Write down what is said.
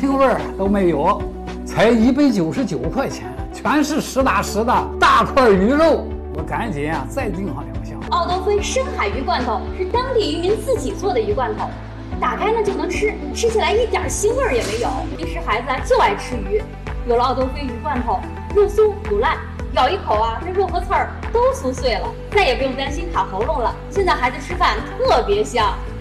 腥味都没有，才199块钱，全是实打实的大块鱼肉。我赶紧再订上2箱。 奥多菲深海鱼罐头是当地渔民自己做的鱼罐头，打开呢就能吃，吃起来一点腥味也没有。平时孩子就爱吃鱼，有了奥多菲鱼罐头，肉松不烂，咬一口这肉和刺儿都酥碎了，再也不用担心卡喉咙了。现在孩子吃饭特别香。